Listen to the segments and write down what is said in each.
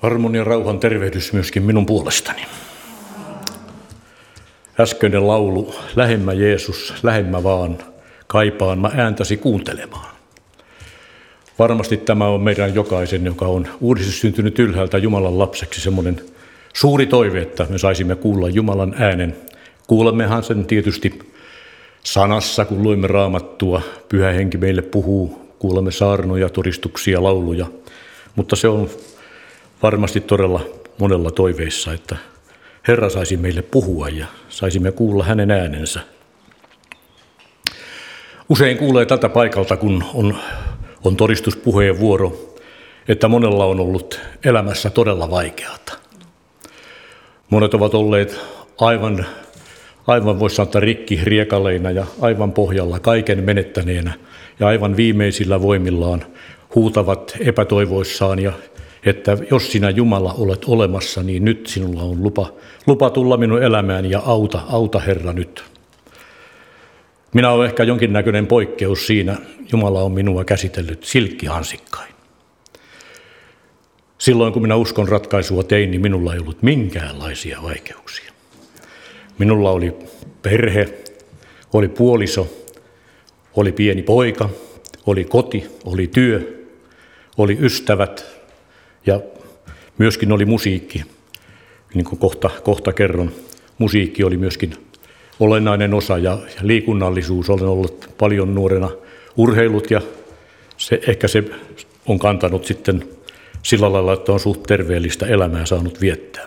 Armon ja rauhan tervehdys myöskin minun puolestani. Äskeinen laulu, lähemmä Jeesus, lähemmä vaan, kaipaan mä ääntäsi kuuntelemaan. Varmasti tämä on meidän jokaisen, joka on uudesti syntynyt ylhäältä Jumalan lapseksi, semmoinen suuri toive, että me saisimme kuulla Jumalan äänen. Kuulemmehan sen tietysti sanassa, kun luemme Raamattua, Pyhä Henki meille puhuu, kuulemme saarnoja, todistuksia, lauluja, mutta se on varmasti todella monella toiveissa, että Herra saisi meille puhua ja saisimme kuulla hänen äänensä. Usein kuulee tältä paikalta, kun on todistuspuheen vuoro, että monella on ollut elämässä todella vaikeata. Monet ovat olleet aivan voisi sanoa, rikki riekaleina ja aivan pohjalla, kaiken menettäneenä ja aivan viimeisillä voimillaan huutavat epätoivoissaan ja että jos sinä Jumala olet olemassa, niin nyt sinulla on lupa tulla minun elämääni ja auta Herra nyt. Minä olen ehkä jonkinnäköinen poikkeus siinä. Jumala on minua käsitellyt silkkihansikkain. Silloin kun minä uskon ratkaisua tein, niin minulla ei ollut minkäänlaisia vaikeuksia. Minulla oli perhe, oli puoliso, oli pieni poika, oli koti, oli työ, oli ystävät ja myöskin oli musiikki. Niin kuin kohta kerron, musiikki oli myöskin olennainen osa ja liikunnallisuus. Olen ollut paljon nuorena urheilut ja ehkä se on kantanut sitten sillä lailla, että on suht terveellistä elämää saanut viettää.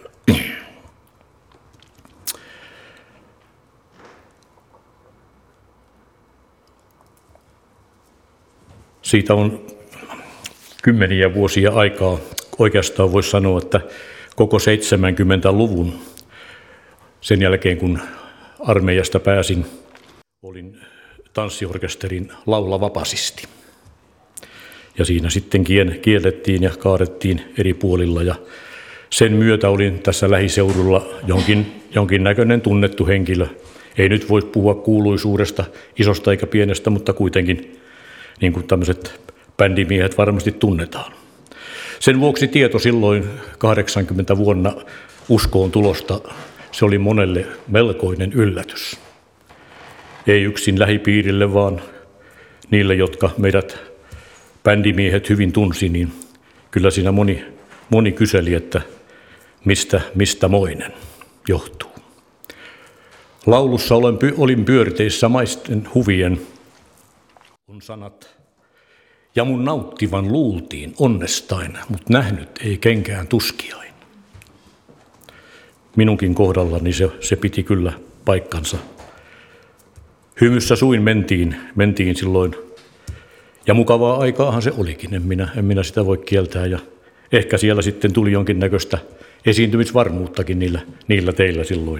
Siitä on kymmeniä vuosia aikaa. Oikeastaan voisi sanoa, että koko 70-luvun sen jälkeen, kun armeijasta pääsin, olin tanssiorkesterin laulava basisti. Ja siinä sitten kiellettiin ja kaadettiin eri puolilla. Ja sen myötä olin tässä lähiseudulla jonkinnäköinen tunnettu henkilö. Ei nyt voi puhua kuuluisuudesta, isosta eikä pienestä, mutta kuitenkin niin kuin tämmöiset bändimiehet varmasti tunnetaan. Sen vuoksi tieto silloin 80 vuonna uskoon tulosta, se oli monelle melkoinen yllätys. Ei yksin lähipiirille, vaan niille, jotka meidät bändimiehet hyvin tunsi, niin kyllä siinä moni kyseli, että mistä moinen johtuu. Laulussa olin pyörteissä maisten huvien, on sanat. Ja mun nauttivan luultiin onnestain, mut nähnyt ei kenkään tuskiain. Minunkin kohdallani se piti kyllä paikkansa. Hymyssä suin mentiin silloin. Ja mukavaa aikaahan se olikin, en minä sitä voi kieltää. Ja ehkä siellä sitten tuli jonkinnäköistä esiintymisvarmuuttakin niillä teillä silloin.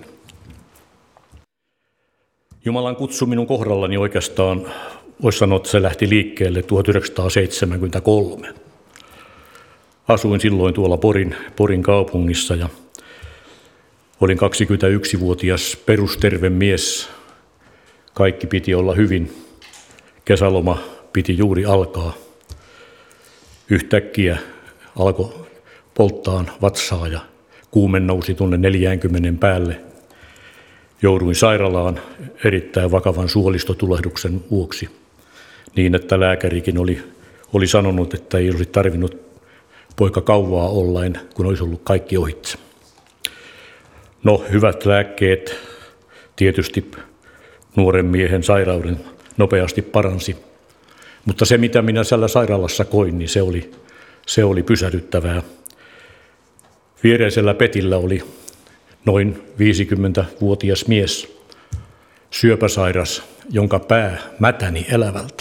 Jumalan kutsu minun kohdallani oikeastaan, voisi sanoa, että se lähti liikkeelle 1973. Asuin silloin tuolla Porin kaupungissa ja olin 21-vuotias perusterve mies. Kaikki piti olla hyvin. Kesäloma piti juuri alkaa. Yhtäkkiä alkoi polttaa vatsaa ja kuume nousi tuonne 40 päälle. Jouduin sairaalaan erittäin vakavan suolistotulehduksen vuoksi. Niin, että lääkärikin oli sanonut, että ei olisi tarvinnut poika kauaa ollaen, kun olisi ollut kaikki ohitse. No, hyvät lääkkeet tietysti nuoren miehen sairauden nopeasti paransi. Mutta se, mitä minä siellä sairaalassa koin, niin se oli pysähdyttävää. Viereisellä petillä oli noin 50-vuotias mies, syöpäsairas, jonka pää mätäni elävältä.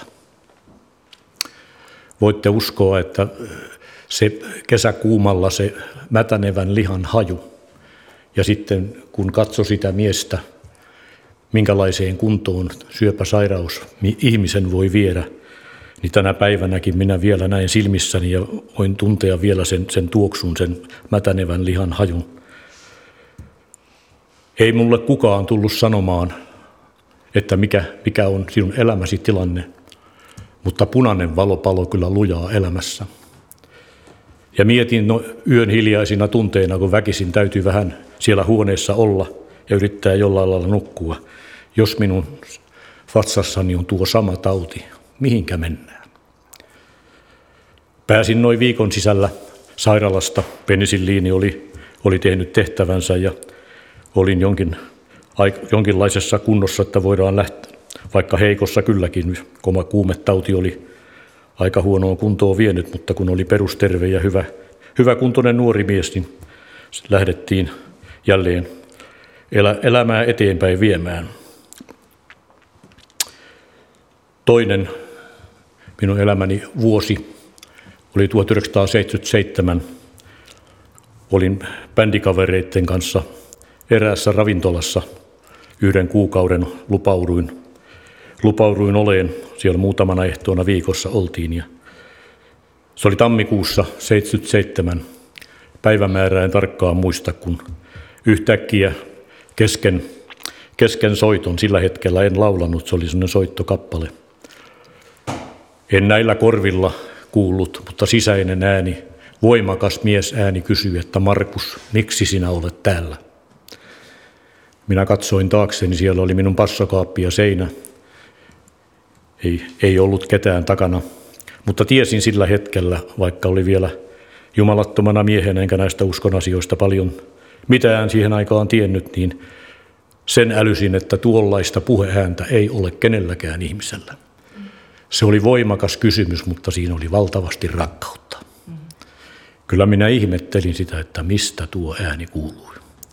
Voitte uskoa, että se kesäkuumalla se mätänevän lihan haju. Ja sitten kun katsoi sitä miestä, minkälaiseen kuntoon syöpäsairaus ihmisen voi viedä, niin tänä päivänäkin minä vielä näin silmissäni ja voin tuntea vielä sen tuoksun, sen mätänevän lihan hajun. Ei mulle kukaan tullut sanomaan, että mikä on sinun elämäsi tilanne, mutta punainen valo paloi kyllä lujaa elämässä. Ja mietin yön hiljaisina tunteina, kun väkisin täytyy vähän siellä huoneessa olla ja yrittää jollain lailla nukkua. Jos minun vatsassani on tuo sama tauti, mihinkä mennään? Pääsin noin viikon sisällä sairaalasta. Penisilliini oli tehnyt tehtävänsä ja olin jonkinlaisessa kunnossa, että voidaan lähteä, vaikka heikossa kylläkin. Koma kuumetauti oli aika huonoon kuntoon vienyt, mutta kun oli perusterve ja hyvä kuntoinen nuori mies, niin lähdettiin jälleen elämää eteenpäin viemään. Toinen minun elämäni vuosi oli 1977. Olin bändikavereiden kanssa eräässä ravintolassa 1 kuukauden lupauduin oleen. Siellä muutamana ehtoona viikossa oltiin. Ja se oli tammikuussa 1977. Päivämäärää en tarkkaan muista, kun yhtäkkiä kesken soiton, sillä hetkellä en laulanut, se oli sellainen soittokappale. En näillä korvilla kuullut, mutta sisäinen ääni, voimakas miesääni kysyi, että Markus, miksi sinä olet täällä? Minä katsoin taakseni, siellä oli minun passokaappi ja seinä. Ei ollut ketään takana, mutta tiesin sillä hetkellä, vaikka oli vielä jumalattomana miehenä enkä näistä uskon asioista paljon mitään siihen aikaan tiennyt, niin sen älysin, että tuollaista puheääntä ei ole kenelläkään ihmisellä. Se oli voimakas kysymys, mutta siinä oli valtavasti rakkautta. Kyllä minä ihmettelin sitä, että mistä tuo ääni kuului.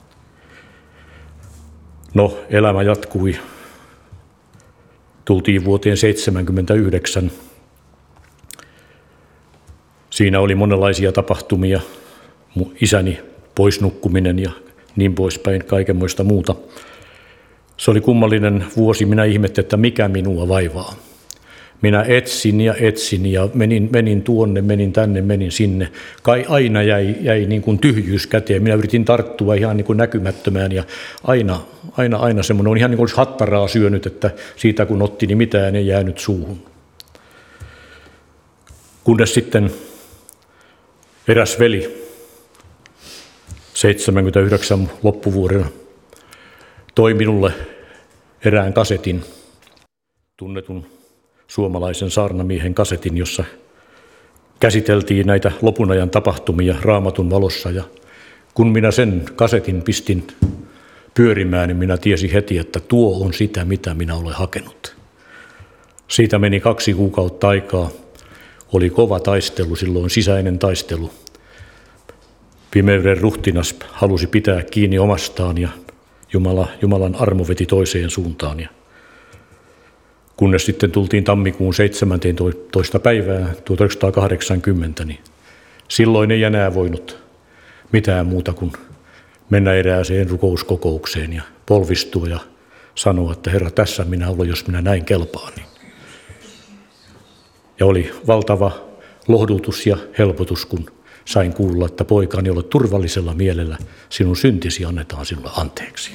No, elämä jatkui. Tultiin vuoteen 1979. Siinä oli monenlaisia tapahtumia, isäni poisnukkuminen ja niin poispäin, kaikenmoista muuta. Se oli kummallinen vuosi, minä ihmettelin, että mikä minua vaivaa. Minä etsin ja menin tuonne, menin tänne, menin sinne. Kai aina jäi niin kuin tyhjyys käteen. Minä yritin tarttua ihan niin kuin näkymättömään ja aina semmoinen on ihan niin kuin olisi hattaraa syönyt, että siitä kun otti, niin mitään ei jäänyt suuhun. Kunnes sitten eräs veli 79 loppuvuodena toi minulle erään kasetin, tunnetun suomalaisen saarnamiehen kasetin, jossa käsiteltiin näitä lopun ajan tapahtumia Raamatun valossa. Ja kun minä sen kasetin pistin pyörimään, niin minä tiesin heti, että tuo on sitä, mitä minä olen hakenut. Siitä meni 2 kuukautta aikaa. Oli kova taistelu, silloin sisäinen taistelu. Pimeyden ruhtinas halusi pitää kiinni omastaan ja Jumalan armo veti toiseen suuntaan. Ja kunnes sitten tultiin tammikuun 17. päivää 1980, niin silloin ei enää voinut mitään muuta kuin mennä erääseen rukouskokoukseen ja polvistua ja sanoa, että Herra, tässä minä olen, jos minä näin kelpaan. Ja oli valtava lohdutus ja helpotus, kun sain kuulla, että poikani, olet turvallisella mielellä, sinun syntisi annetaan sinulle anteeksi.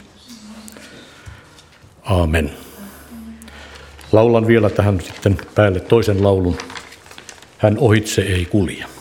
Aamen. Laulan vielä tähän sitten päälle toisen laulun. Hän ohitse ei kulje.